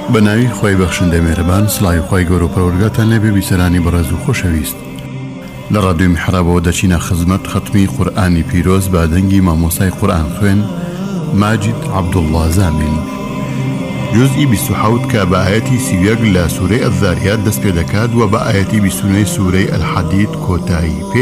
بەناوی خۆی بەخشندە مێرەبان سڵاوی خۆی گەورە و پەروەردگارتان لێبێ بیسەرانی بەڕێز و خۆشەویست. لە ڕادیۆ میحرابەوە دەچینە خزمەت خەتمی قورئانی پیرۆز بە دەنگی مامۆسای قورئان خوێن ماجید عەبدوڵڵا زامین. جزئی 27 کە بە ئایەتی 31 لە سوورەی ئەذاریات دەست پێ دەکات و بە ئایەتی 29 سوورەی ئەلحەدید کۆتایی